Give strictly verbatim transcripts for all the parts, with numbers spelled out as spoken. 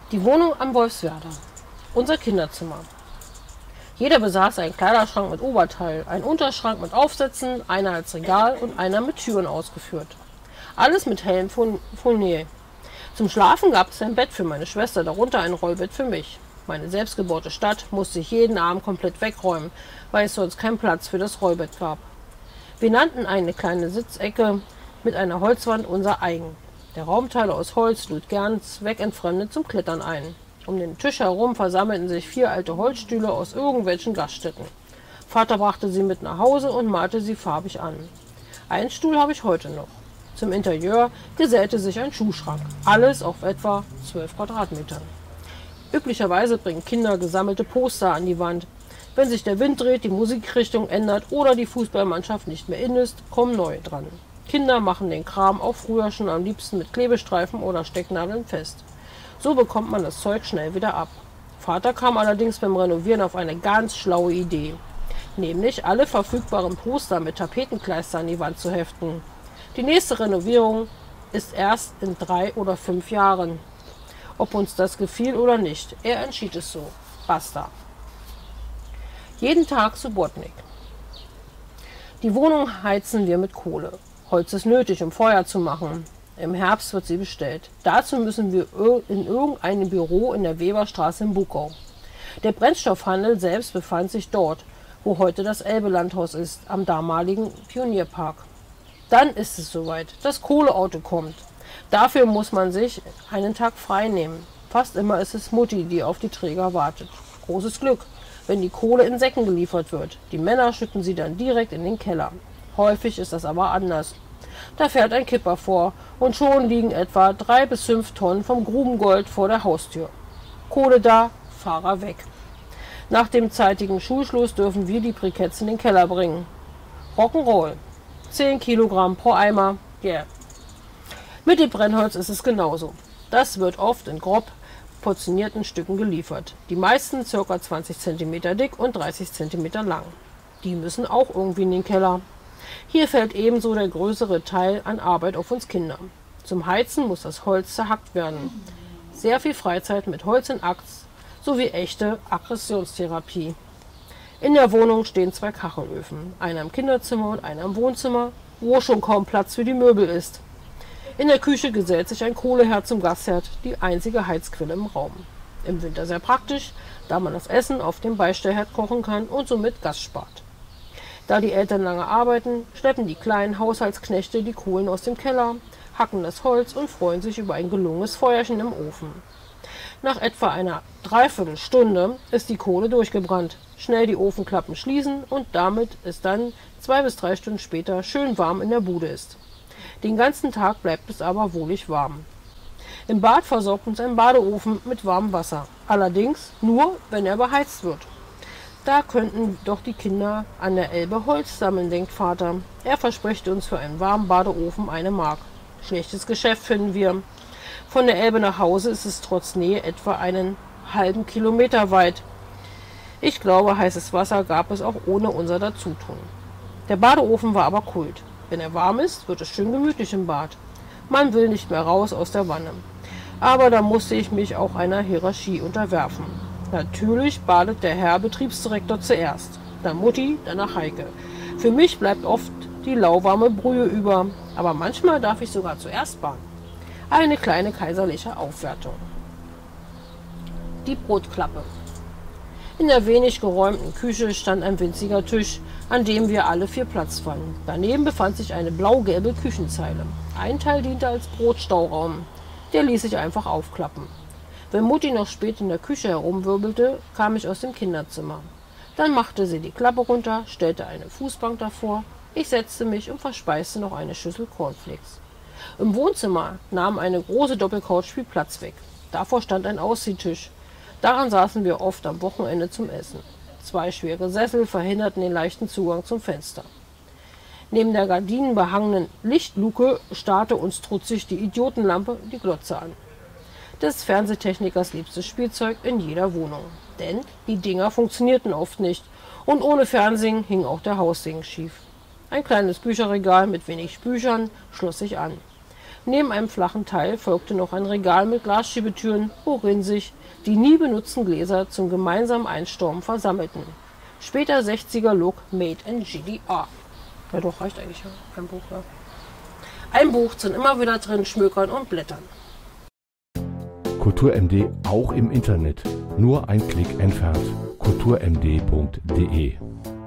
Die Wohnung am Wolfswerder. Unser Kinderzimmer. Jeder besaß einen Kleiderschrank mit Oberteil, einen Unterschrank mit Aufsätzen, einer als Regal und einer mit Türen ausgeführt. Alles mit hellem Furnier. Zum Schlafen gab es ein Bett für meine Schwester, darunter ein Rollbett für mich. Meine selbstgebaute Stadt musste ich jeden Abend komplett wegräumen, weil es sonst keinen Platz für das Rollbett gab. Wir nannten eine kleine Sitzecke mit einer Holzwand unser eigen. Der Raumteile aus Holz lud gern Zweckentfremde zum Klettern ein. Um den Tisch herum versammelten sich vier alte Holzstühle aus irgendwelchen Gaststätten. Vater brachte sie mit nach Hause und malte sie farbig an. Einen Stuhl habe ich heute noch. Zum Interieur gesellte sich ein Schuhschrank. Alles auf etwa zwölf Quadratmetern. Üblicherweise bringen Kinder gesammelte Poster an die Wand. Wenn sich der Wind dreht, die Musikrichtung ändert oder die Fußballmannschaft nicht mehr in ist, kommen neue dran. Kinder machen den Kram auch früher schon am liebsten mit Klebestreifen oder Stecknadeln fest. So bekommt man das Zeug schnell wieder ab. Vater kam allerdings beim Renovieren auf eine ganz schlaue Idee. Nämlich alle verfügbaren Poster mit Tapetenkleister an die Wand zu heften. Die nächste Renovierung ist erst in drei oder fünf Jahren. Ob uns das gefiel oder nicht, er entschied es so. Basta. Jeden Tag Subotnik. Die Wohnung heizen wir mit Kohle. Holz ist nötig, um Feuer zu machen. Im Herbst wird sie bestellt. Dazu müssen wir in irgendeinem Büro in der Weberstraße in Buckau. Der Brennstoffhandel selbst befand sich dort, wo heute das Elbe-Landhaus ist, am damaligen Pionierpark. Dann ist es soweit. Das Kohleauto kommt. Dafür muss man sich einen Tag frei nehmen. Fast immer ist es Mutti, die auf die Träger wartet. Großes Glück, wenn die Kohle in Säcken geliefert wird. Die Männer schütten sie dann direkt in den Keller. Häufig ist das aber anders. Da fährt ein Kipper vor und schon liegen etwa drei bis fünf Tonnen vom Grubengold vor der Haustür. Kohle da, Fahrer weg. Nach dem zeitigen Schulschluss dürfen wir die Briketts in den Keller bringen. Rock'n'Roll. zehn Kilogramm pro Eimer. Yeah. Mit dem Brennholz ist es genauso. Das wird oft in grob portionierten Stücken geliefert. Die meisten ca. zwanzig Zentimeter dick und dreißig Zentimeter lang. Die müssen auch irgendwie in den Keller. Hier fällt ebenso der größere Teil an Arbeit auf uns Kinder. Zum Heizen muss das Holz zerhackt werden. Sehr viel Freizeit mit Holz in Achs sowie echte Aggressionstherapie. In der Wohnung stehen zwei Kachelöfen, einer im Kinderzimmer und einer im Wohnzimmer, wo schon kaum Platz für die Möbel ist. In der Küche gesellt sich ein Kohleherd zum Gasherd, die einzige Heizquelle im Raum. Im Winter sehr praktisch, da man das Essen auf dem Beistellherd kochen kann und somit Gas spart. Da die Eltern lange arbeiten, schleppen die kleinen Haushaltsknechte die Kohlen aus dem Keller, hacken das Holz und freuen sich über ein gelungenes Feuerchen im Ofen. Nach etwa einer Dreiviertelstunde ist die Kohle durchgebrannt. Schnell die Ofenklappen schließen und damit es dann zwei bis drei Stunden später schön warm in der Bude ist. Den ganzen Tag bleibt es aber wohlig warm. Im Bad versorgt uns ein Badeofen mit warmem Wasser. Allerdings nur, wenn er beheizt wird. Da könnten doch die Kinder an der Elbe Holz sammeln, denkt Vater. Er verspricht uns für einen warmen Badeofen eine Mark. Schlechtes Geschäft, finden wir. Von der Elbe nach Hause ist es trotz Nähe etwa einen halben Kilometer weit. Ich glaube, heißes Wasser gab es auch ohne unser Dazutun. Der Badeofen war aber Kult. Wenn er warm ist, wird es schön gemütlich im Bad. Man will nicht mehr raus aus der Wanne. Aber da musste ich mich auch einer Hierarchie unterwerfen. Natürlich badet der Herr Betriebsdirektor zuerst, dann Mutti, danach Heike. Für mich bleibt oft die lauwarme Brühe über, aber manchmal darf ich sogar zuerst baden. Eine kleine kaiserliche Aufwertung. Die Brotklappe. In der wenig geräumten Küche stand ein winziger Tisch, an dem wir alle vier Platz fanden. Daneben befand sich eine blau-gelbe Küchenzeile. Ein Teil diente als Brotstauraum. Der ließ sich einfach aufklappen. Wenn Mutti noch spät in der Küche herumwirbelte, kam ich aus dem Kinderzimmer. Dann machte sie die Klappe runter, stellte eine Fußbank davor. Ich setzte mich und verspeiste noch eine Schüssel Cornflakes. Im Wohnzimmer nahm eine große Doppelcouch viel Platz weg. Davor stand ein Ausziehtisch. Daran saßen wir oft am Wochenende zum Essen. Zwei schwere Sessel verhinderten den leichten Zugang zum Fenster. Neben der gardinenbehangenen Lichtluke starrte uns trutzig die Idiotenlampe die Glotze an. Des Fernsehtechnikers liebstes Spielzeug in jeder Wohnung. Denn die Dinger funktionierten oft nicht und ohne Fernsehen hing auch der Haussegen schief. Ein kleines Bücherregal mit wenig Büchern schloss sich an. Neben einem flachen Teil folgte noch ein Regal mit Glasschiebetüren, worin sich die nie benutzten Gläser zum gemeinsamen Einsturm versammelten. Später sechziger-Look made in G D R. Ja doch, reicht eigentlich ja. Ein Buch, ja. Ein Buch zum immer wieder drin schmökern und blättern. Kultur M D auch im Internet. Nur ein Klick entfernt. kultur m d punkt d e.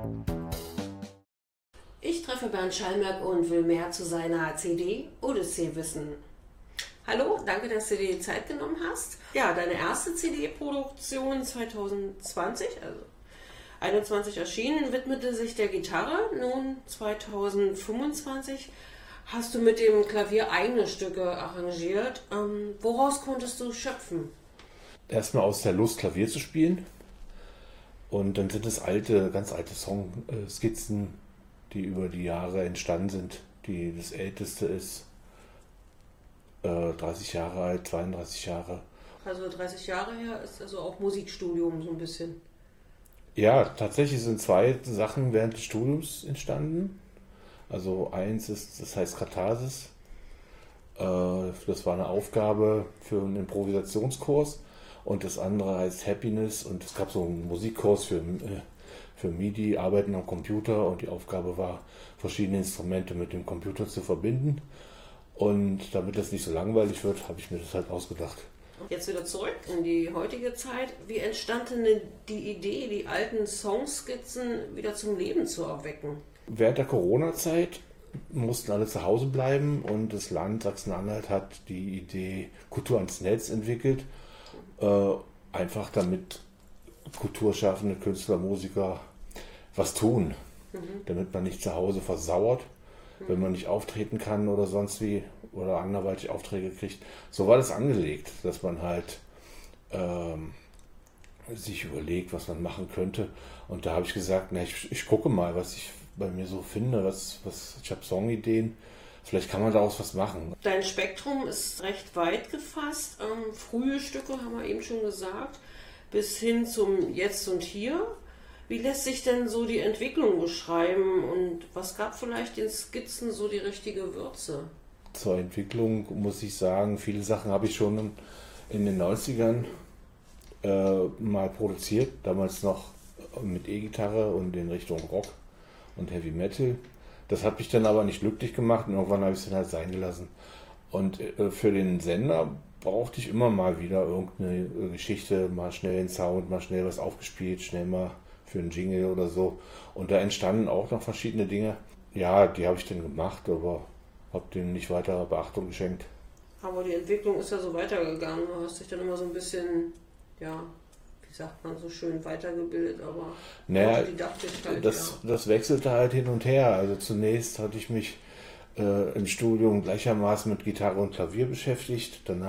Ich treffe Bernd Schalmerk und will mehr zu seiner C D Odyssee wissen. Hallo, danke, dass du dir die Zeit genommen hast. Ja, deine erste C D-Produktion zwanzig zwanzig, also einundzwanzig erschienen, widmete sich der Gitarre. Nun zwanzig fünfundzwanzig hast du mit dem Klavier eigene Stücke arrangiert. Ähm, woraus konntest du schöpfen? Erstmal aus der Lust, Klavier zu spielen. Und dann sind es alte, ganz alte Songskizzen, die über die Jahre entstanden sind. Die, das älteste ist äh, dreißig Jahre alt, zweiunddreißig Jahre. Also dreißig Jahre her ist also auch Musikstudium so ein bisschen. Ja, tatsächlich sind zwei Sachen während des Studiums entstanden. Also eins ist, das heißt Katharsis. Äh, das war eine Aufgabe für einen Improvisationskurs. Und das andere heißt Happiness. Und es gab so einen Musikkurs für, äh, für MIDI, Arbeiten am Computer. Und die Aufgabe war, verschiedene Instrumente mit dem Computer zu verbinden. Und damit das nicht so langweilig wird, habe ich mir das halt ausgedacht. Jetzt wieder zurück in die heutige Zeit. Wie entstand denn die Idee, die alten Songskizzen wieder zum Leben zu erwecken? Während der Corona-Zeit mussten alle zu Hause bleiben und das Land Sachsen-Anhalt hat die Idee Kultur ans Netz entwickelt. Äh, einfach damit kulturschaffende Künstler, Musiker was tun, mhm. damit man nicht zu Hause versauert, mhm. wenn man nicht auftreten kann oder sonst wie oder anderweitig Aufträge kriegt. So war das angelegt, dass man halt ähm, sich überlegt, was man machen könnte. Und da habe ich gesagt, na, ich, ich gucke mal, was ich bei mir so finde, was, was ich habe Songideen, vielleicht kann man daraus was machen. Dein Spektrum ist recht weit gefasst. Ähm, frühe Stücke, haben wir eben schon gesagt, bis hin zum Jetzt und Hier. Wie lässt sich denn so die Entwicklung beschreiben und was gab vielleicht den Skizzen so die richtige Würze? Zur Entwicklung muss ich sagen, viele Sachen habe ich schon in den neunzigern äh, mal produziert, damals noch mit E-Gitarre und in Richtung Rock und Heavy Metal. Das hat mich dann aber nicht glücklich gemacht und irgendwann habe ich es dann halt sein gelassen. Und äh, für den Sender brauchte ich immer mal wieder irgendeine äh, Geschichte, mal schnell den Sound, mal schnell was aufgespielt, schnell mal für einen Jingle oder so. Und da entstanden auch noch verschiedene Dinge. Ja, die habe ich dann gemacht, aber habe denen nicht weiter Beachtung geschenkt. Aber die Entwicklung ist ja so weitergegangen. Du hast dich dann immer so ein bisschen, ja, wie sagt man so schön, weitergebildet, aber naja, didaktisch halt, das, ja. das wechselte halt hin und her. Also zunächst hatte ich mich äh, im Studium gleichermaßen mit Gitarre und Klavier beschäftigt. Danach